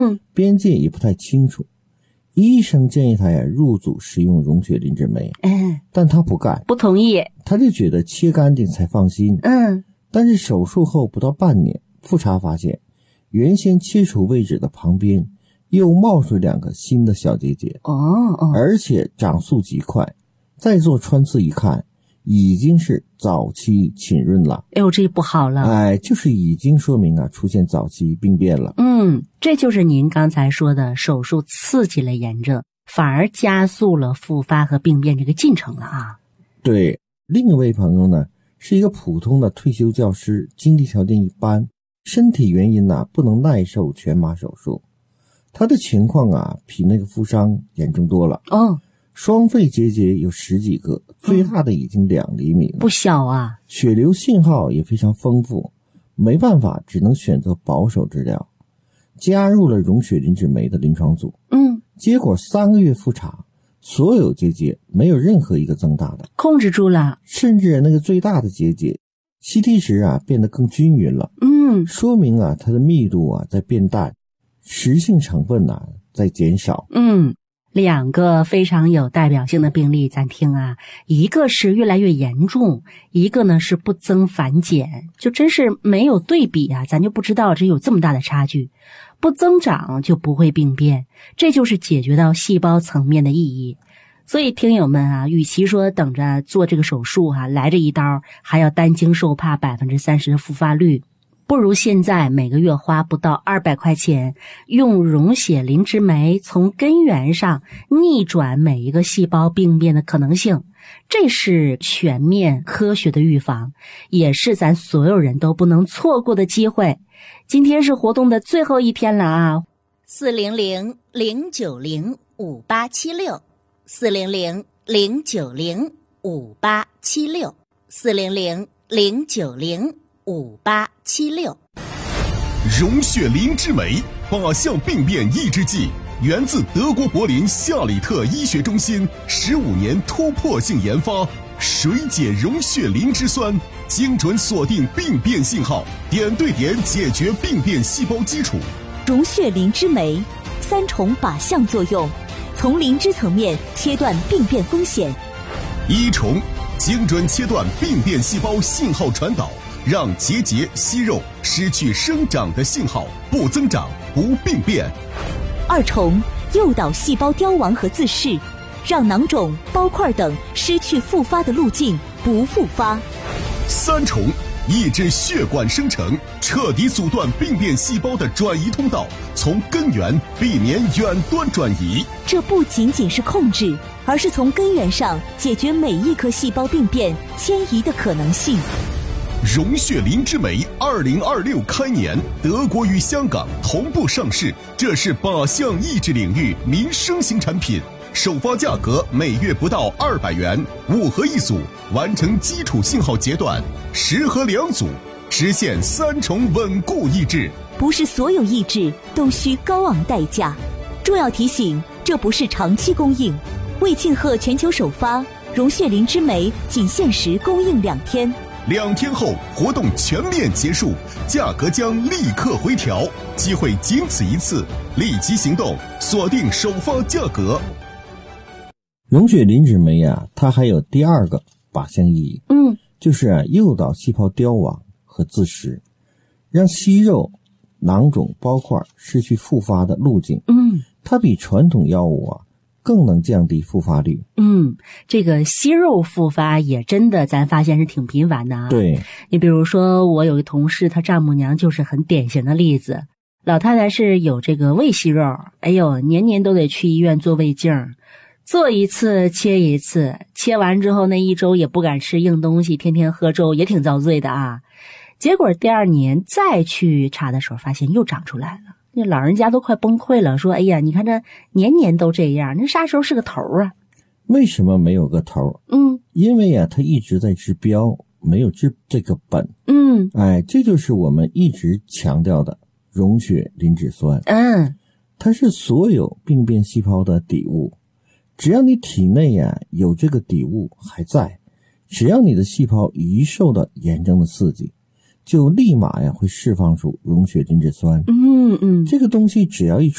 边界也不太清楚。医生建议他呀入组使用溶血磷脂酶，但他不干， 不同意， 他就觉得切干净才放心。但是手术后不到半年，复查发现原先切除位置的旁边又冒出2个新的小结节，而且长速极快，再做穿刺一看，已经是早期浸润了。 哎呦，这不好了。 就是已经说明出现早期病变了。 这就是您刚才说的手术刺激了炎症，反而加速了复发和病变这个进程了啊。 对，另一位朋友呢，是一个普通的退休教师，经济条件一般，身体原因不能耐受全麻手术。他的情况比那个负伤严重多了。双肺结节有10几个，最大的已经2厘米了， 不小啊。 血流信号也非常丰富，没办法，只能选择保守治疗，加入了溶血磷脂酶的临床组。结果3个月复查，所有结节没有任何一个增大的， 控制住了， 甚至那个最大的结节 CT 值变得更均匀了。说明它的密度在变淡，实性成分在减少。 2个非常有代表性的病例咱听一个是越来越严重，一个呢是不增反减，就真是没有对比咱就不知道这有这么大的差距。不增长就不会病变，这就是解决到细胞层面的意义。所以听友们与其说等着做这个手术来这一刀还要担惊受怕30%的复发率，不如现在每个月花不到200块钱，用溶血磷脂酶从根源上逆转每一个细胞病变的可能性。这是全面科学的预防，也是咱所有人都不能错过的机会。今天是活动的最后一天了 400-090-5876 400-090-5876 400-090-5876。 溶血磷脂酶靶向病变抑制剂，源自德国柏林夏里特医学中心15年突破性研发，水解溶血磷脂酸，精准锁定病变信号，点对点解决病变细胞基础。 溶血磷脂酶3重靶向作用，从磷脂层面切断病变风险。 1重，精准切断病变细胞信号传导，让结节、息肉失去生长的信号，不增长，不病变。 2重，诱导细胞凋亡和自噬，让囊肿、包块等失去复发的路径，不复发。 3重，抑制血管生成，彻底阻断病变细胞的转移通道，从根源避免远端转移。 这不仅仅是控制，而是从根源上解决每一颗细胞病变迁移的可能性。 溶血磷脂酶2026开年，德国与香港同步上市，这是靶向抑制领域民生型产品，首发价格每月不到200元，5盒1组，完成基础信号截断，10盒2组，实现3重稳固抑制。 不是所有抑制都需高昂代价。重要提醒，这不是长期供应。为庆贺全球首发，溶血磷脂酶仅限时供应2天。 2天后活动全面结束，价格将立刻回调，机会仅此一次，立即行动，锁定首发价格。 溶血磷脂酶它还有第2个靶向意义，就是诱导细胞凋亡和自噬，让息肉、囊肿、包块失去复发的路径。它比传统药物更能降低复发率。 这个息肉复发也真的咱发现是挺频繁的对， 你比如说我有个同事，她丈母娘就是很典型的例子。老太太是有这个胃息肉，哎呦，年年都得去医院做胃镜，做一次切一次，切完之后那1周也不敢吃硬东西，天天喝粥，也挺遭罪的结果第2年再去查的时候，发现又长出来了。那老人家都快崩溃了，说：“哎呀，你看这年年都这样，那啥时候是个头啊？” 为什么没有个头？因为他一直在治标，没有治这个本。这就是我们一直强调的溶血磷脂酸。它是所有病变细胞的底物，只要你体内有这个底物还在，只要你的细胞一受到炎症的刺激， 就立马呀会释放出溶血磷脂酸。这个东西只要一